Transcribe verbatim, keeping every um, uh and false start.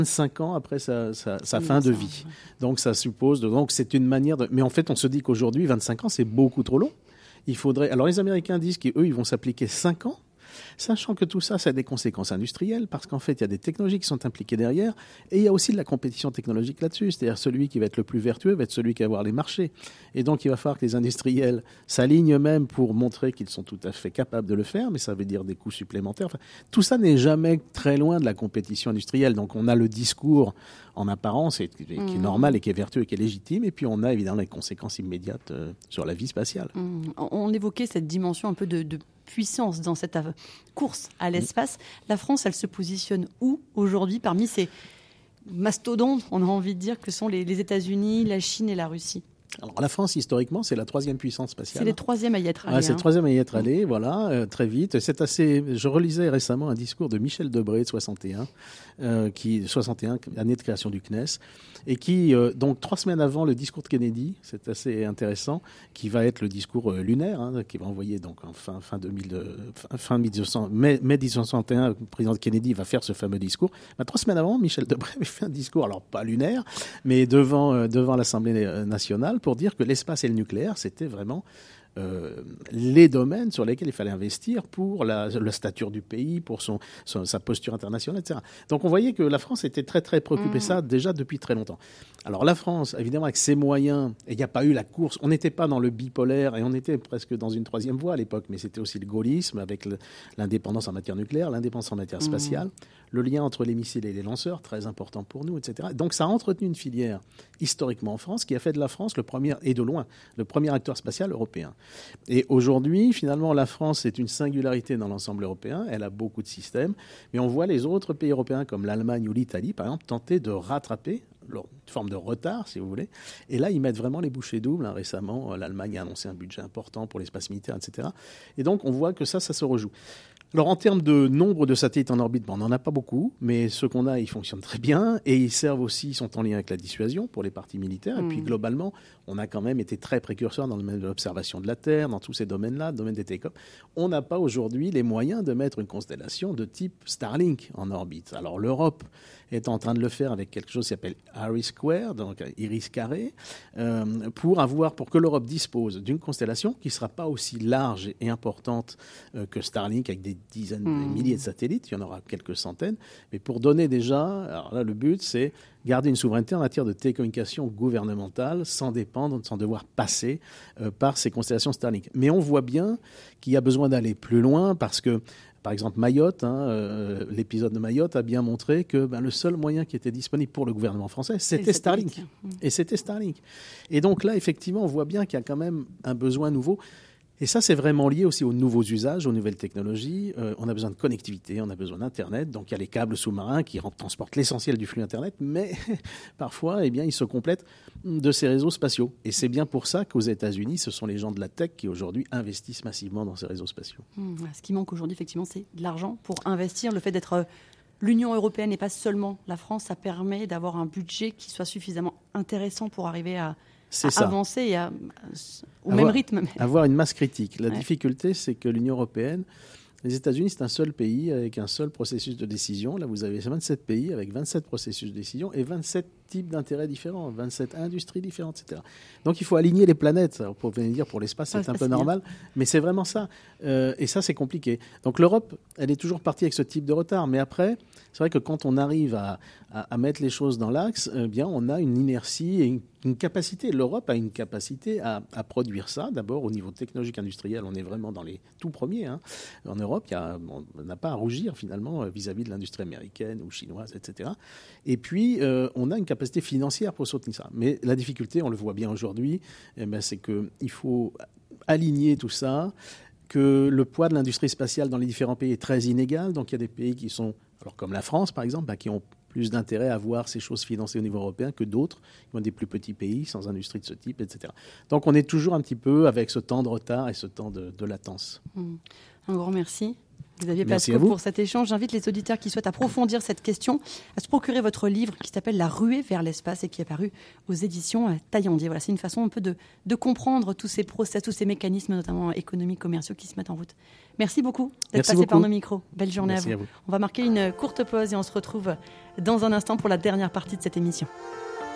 vingt-cinq ans après sa, sa, sa fin de vie. Donc ça suppose, de, donc c'est une manière de... Mais en fait, on se dit qu'aujourd'hui, vingt-cinq ans, c'est beaucoup trop long. Il faudrait... Alors les Américains disent qu'eux, ils vont s'appliquer cinq ans. Sachant que tout ça, ça a des conséquences industrielles, parce qu'en fait, il y a des technologies qui sont impliquées derrière, et il y a aussi de la compétition technologique là-dessus. C'est-à-dire celui qui va être le plus vertueux va être celui qui va avoir les marchés. Et donc, il va falloir que les industriels s'alignent eux-mêmes pour montrer qu'ils sont tout à fait capables de le faire, mais ça veut dire des coûts supplémentaires. Enfin, tout ça n'est jamais très loin de la compétition industrielle. Donc, on a le discours en apparence, et, et, qui est normal et qui est vertueux et qui est légitime, et puis on a évidemment les conséquences immédiates euh, sur la vie spatiale. Mmh. On évoquait cette dimension un peu de... de... puissance dans cette course à l'espace. La France, elle se positionne où aujourd'hui parmi ces mastodontes, on a envie de dire, que sont les, les États-Unis, la Chine et la Russie? Alors la France, historiquement, c'est la troisième puissance spatiale. C'est le troisième à y être allé. Ah, c'est hein. le troisième à y être allé, voilà, euh, très vite. C'est assez. Je relisais récemment un discours de Michel Debré de soixante et un, euh, qui soixante et un, année de création du C N E S, et qui euh, donc trois semaines avant le discours de Kennedy, c'est assez intéressant, qui va être le discours euh, lunaire, hein, qui va envoyer donc en fin fin deux mille, euh, fin mille neuf cents, mai, mai dix-neuf cent soixante et un, le président Kennedy va faire ce fameux discours. Ben, trois semaines avant, Michel Debré avait fait un discours, alors pas lunaire, mais devant euh, devant l'Assemblée nationale, pour dire que l'espace et le nucléaire, c'était vraiment euh, les domaines sur lesquels il fallait investir pour la, la stature du pays, pour son, son, sa posture internationale, et cetera. Donc on voyait que la France était très très préoccupée de mmh. ça déjà depuis très longtemps. Alors la France, évidemment, avec ses moyens, et il n'y a pas eu la course, on n'était pas dans le bipolaire, et on était presque dans une troisième voie à l'époque, mais c'était aussi le gaullisme avec le, l'indépendance en matière nucléaire, l'indépendance en matière spatiale, mmh. le lien entre les missiles et les lanceurs, très important pour nous, et cetera. Donc ça a entretenu une filière historiquement en France qui a fait de la France le premier, et de loin, le premier acteur spatial européen. Et aujourd'hui, finalement, la France est une singularité dans l'ensemble européen. Elle a beaucoup de systèmes. Mais on voit les autres pays européens, comme l'Allemagne ou l'Italie, par exemple, tenter de rattraper leur forme de retard, si vous voulez. Et là, ils mettent vraiment les bouchées doubles. Hein. Récemment, l'Allemagne a annoncé un budget important pour l'espace militaire, et cetera. Et donc, on voit que ça, ça se rejoue. Alors, en termes de nombre de satellites en orbite, bon, on n'en a pas beaucoup, mais ceux qu'on a, ils fonctionnent très bien et ils servent aussi, ils sont en lien avec la dissuasion pour les parties militaires. Mmh. Et puis, globalement, on a quand même été très précurseurs dans le domaine de l'observation de la Terre, dans tous ces domaines-là, le domaine des télécoms. On n'a pas aujourd'hui les moyens de mettre une constellation de type Starlink en orbite. Alors, l'Europe est en train de le faire avec quelque chose qui s'appelle Iris Square, donc Iris carré, euh, pour avoir, pour que l'Europe dispose d'une constellation qui ne sera pas aussi large et importante euh, que Starlink avec des dizaines, mmh. des milliers de satellites, il y en aura quelques centaines, mais pour donner déjà, alors là le but c'est garder une souveraineté en matière de télécommunications gouvernementales sans dépendre, sans devoir passer euh, par ces constellations Starlink. Mais on voit bien qu'il y a besoin d'aller plus loin parce que par exemple, Mayotte, hein, euh, l'épisode de Mayotte a bien montré que ben, le seul moyen qui était disponible pour le gouvernement français, c'était Starlink. Mmh. Et c'était Starlink. Et donc là, effectivement, on voit bien qu'il y a quand même un besoin nouveau. Et ça, c'est vraiment lié aussi aux nouveaux usages, aux nouvelles technologies. Euh, on a besoin de connectivité, on a besoin d'Internet. Donc, il y a les câbles sous-marins qui transportent l'essentiel du flux Internet. Mais parfois, eh bien, ils se complètent de ces réseaux spatiaux. Et c'est bien pour ça qu'aux États-Unis, ce sont les gens de la tech qui, aujourd'hui, investissent massivement dans ces réseaux spatiaux. Mmh, ce qui manque aujourd'hui, effectivement, c'est de l'argent pour investir. Le fait d'être l'Union européenne et pas seulement la France, ça permet d'avoir un budget qui soit suffisamment intéressant pour arriver à... C'est à ça. avancer et à, au avoir, même rythme. Avoir une masse critique. La ouais. difficulté, c'est que l'Union européenne, les États-Unis, c'est un seul pays avec un seul processus de décision. Là, vous avez vingt-sept pays avec vingt-sept processus de décision et vingt-sept types d'intérêts différents, vingt-sept industries différentes, et cetera. Donc, il faut aligner les planètes. Alors, pour venir dire pour l'espace, c'est ah, un peu normal, bien. Mais c'est vraiment ça. Euh, et ça, c'est compliqué. Donc, l'Europe, elle est toujours partie avec ce type de retard. Mais après, c'est vrai que quand on arrive à, à, à mettre les choses dans l'axe, eh bien, on a une inertie et une, une capacité. L'Europe a une capacité à, à produire ça. D'abord, au niveau technologique industriel, on est vraiment dans les tout premiers. Hein. En Europe, il y a, on n'a pas à rougir finalement vis-à-vis de l'industrie américaine ou chinoise, et cetera. Et puis, euh, on a une capacité financière pour soutenir ça. Mais la difficulté, on le voit bien aujourd'hui, eh ben, c'est qu'il faut aligner tout ça, que le poids de l'industrie spatiale dans les différents pays est très inégal. Donc, il y a des pays qui sont, alors comme la France par exemple, bah, qui ont plus d'intérêt à voir ces choses financées au niveau européen que d'autres, qui ont des plus petits pays sans industrie de ce type, et cetera. Donc, on est toujours un petit peu avec ce temps de retard et ce temps de, de latence. Mmh. Un grand merci. Xavier Merci Pascaud à vous. pour cet échange. J'invite les auditeurs qui souhaitent approfondir cette question à se procurer votre livre qui s'appelle La ruée vers l'espace et qui est paru aux éditions Taillandier. Voilà, c'est une façon un peu de, de comprendre tous ces process, tous ces mécanismes, notamment économiques, commerciaux qui se mettent en route. Merci beaucoup d'être Merci passé beaucoup. par nos micros. Belle journée Merci à, à vous. vous. On va marquer une courte pause et on se retrouve dans un instant pour la dernière partie de cette émission.